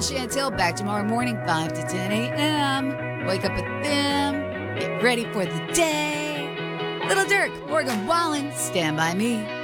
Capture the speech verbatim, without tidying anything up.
Chantel back tomorrow morning, five to ten a.m. Wake up with them. Get ready for the day. Little Dirk, Morgan Wallen, stand by me.